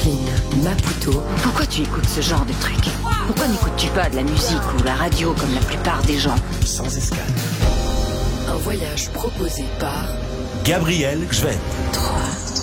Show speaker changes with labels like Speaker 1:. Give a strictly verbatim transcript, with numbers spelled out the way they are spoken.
Speaker 1: Brooklyn, Maputo.
Speaker 2: Pourquoi tu écoutes ce genre de truc? Pourquoi n'écoutes-tu pas de la musique ou la radio comme la plupart des gens?
Speaker 3: Sans escale.
Speaker 1: Un voyage proposé par
Speaker 3: Gabriel Gvent.
Speaker 1: trois